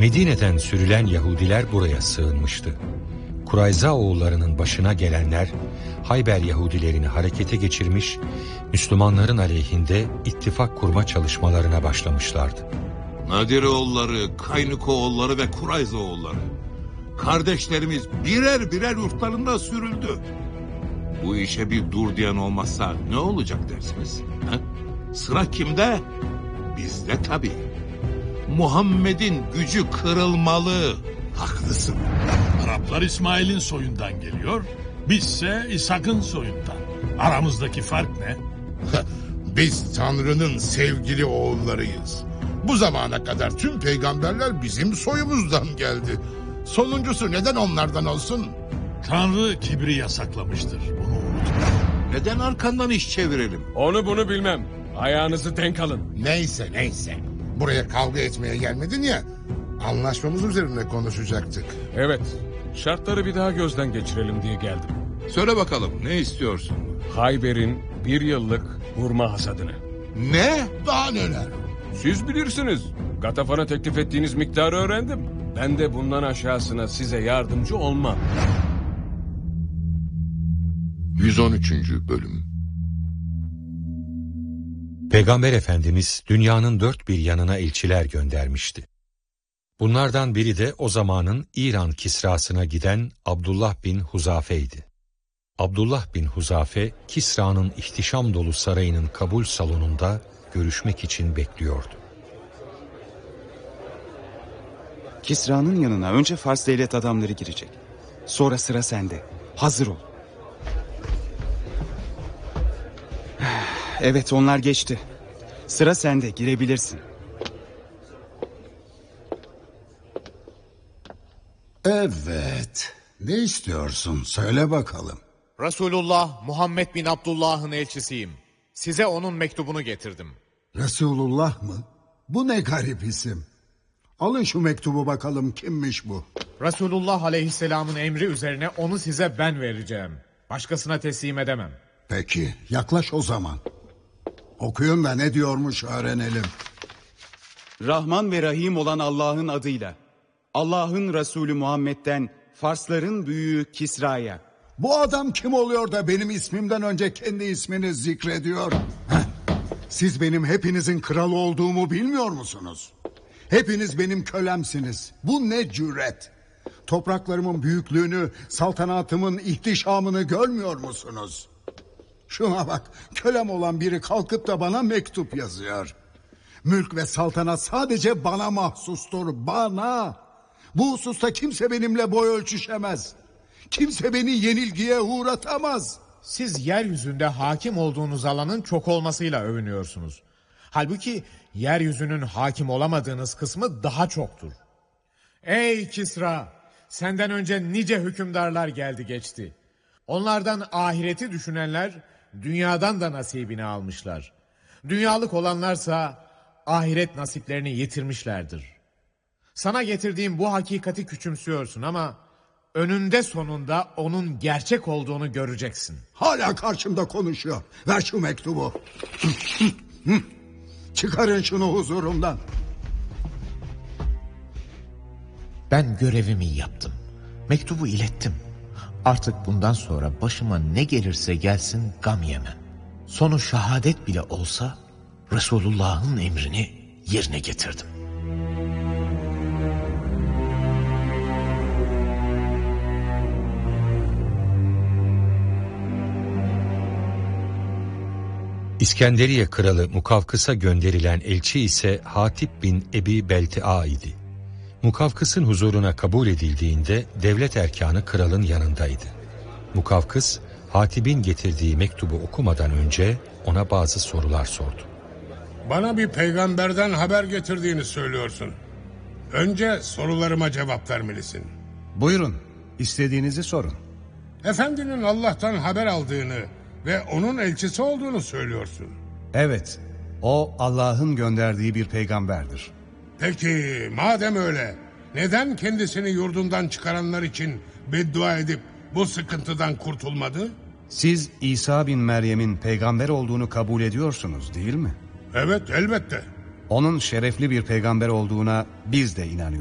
Medine'den sürülen Yahudiler buraya sığınmıştı. Kurayza oğullarının başına gelenler Hayber Yahudilerini harekete geçirmiş, Müslümanların aleyhinde ittifak kurma çalışmalarına başlamışlardı. Nadiroğulları, Kaynıkoğulları ve Kurayzaoğulları, kardeşlerimiz birer birer yurtlarında sürüldü. Bu işe bir dur diyen olmazsa ne olacak dersiniz? He? Sıra kimde? Bizde tabii. Muhammed'in gücü kırılmalı. Haklısın. Araplar İsmail'in soyundan geliyor, bizse İshak'ın soyundan. Aramızdaki fark ne? Biz Tanrı'nın sevgili oğullarıyız. Bu zamana kadar tüm peygamberler bizim soyumuzdan geldi. Sonuncusu neden onlardan olsun? Tanrı kibri yasaklamıştır, bunu unutma. Neden arkandan iş çevirelim? Onu bunu bilmem. Ayağınızı denk alın. Neyse. Buraya kavga etmeye gelmedin ya. Anlaşmamız üzerine konuşacaktık. Evet, şartları bir daha gözden geçirelim diye geldim. Söyle bakalım, ne istiyorsun? Hayber'in 1 yıllık hurma hasadını. Ne? Daha neler? Siz bilirsiniz. Gatafan'a teklif ettiğiniz miktarı öğrendim. Ben de bundan aşağısına size yardımcı olmam. 113. Bölüm. Peygamber Efendimiz dünyanın dört bir yanına elçiler göndermişti. Bunlardan biri de o zamanın İran Kisrasına giden Abdullah bin Huzafe'ydi. Abdullah bin Huzafe, Kisra'nın ihtişam dolu sarayının kabul salonunda görüşmek için bekliyordu. Kisra'nın yanına önce Fars devlet adamları girecek. Sonra sıra sende. Hazır ol. Evet, onlar geçti. Sıra sende, girebilirsin. Evet. Ne istiyorsun? Söyle bakalım. Resulullah Muhammed bin Abdullah'ın elçisiyim. Size onun mektubunu getirdim. Resulullah mı? Bu ne garip isim. Alın şu mektubu bakalım, kimmiş bu? Resulullah aleyhisselamın emri üzerine onu size ben vereceğim. Başkasına teslim edemem. Peki, yaklaş o zaman. Okuyun da ne diyormuş öğrenelim. Rahman ve Rahim olan Allah'ın adıyla. Allah'ın Resulü Muhammed'den Farsların büyüğü Kisra'ya. Bu adam kim oluyor da benim ismimden önce kendi ismini zikrediyor? Siz benim hepinizin kralı olduğumu bilmiyor musunuz? Hepiniz benim kölemsiniz. Bu ne cüret? Topraklarımın büyüklüğünü, saltanatımın ihtişamını görmüyor musunuz? Şuna bak, kölem olan biri kalkıp da bana mektup yazıyor. Mülk ve saltanat sadece bana mahsustur, bana. Bu hususta kimse benimle boy ölçüşemez. Kimse beni yenilgiye uğratamaz. Siz yeryüzünde hakim olduğunuz alanın çok olmasıyla övünüyorsunuz. Halbuki yeryüzünün hakim olamadığınız kısmı daha çoktur. Ey Kisra! Senden önce nice hükümdarlar geldi geçti. Onlardan ahireti düşünenler dünyadan da nasibini almışlar. Dünyalık olanlarsa ahiret nasiplerini yitirmişlerdir. Sana getirdiğim bu hakikati küçümsüyorsun ama önünde sonunda onun gerçek olduğunu göreceksin. Hala karşımda konuşuyor. Ver şu mektubu. Çıkarın şunu huzurumdan. Ben görevimi yaptım. Mektubu ilettim. Artık bundan sonra başıma ne gelirse gelsin gam yemem. Sonu şehadet bile olsa Resulullah'ın emrini yerine getirdim. İskenderiye kralı Mukavkıs'a gönderilen elçi ise Hatip bin Ebi Beltia idi. Mukavkıs'ın huzuruna kabul edildiğinde devlet erkanı kralın yanındaydı. Mukavkıs, Hatip'in getirdiği mektubu okumadan önce ona bazı sorular sordu. Bana bir peygamberden haber getirdiğini söylüyorsun. Önce sorularıma cevap vermelisin. Buyurun, istediğinizi sorun. Efendinin Allah'tan haber aldığını ve onun elçisi olduğunu söylüyorsun. Evet, o Allah'ın gönderdiği bir peygamberdir. Peki madem öyle, neden kendisini yurdundan çıkaranlar için beddua edip bu sıkıntıdan kurtulmadı? Siz İsa bin Meryem'in peygamber olduğunu kabul ediyorsunuz değil mi? Evet, elbette. Onun şerefli bir peygamber olduğuna biz de inanıyoruz.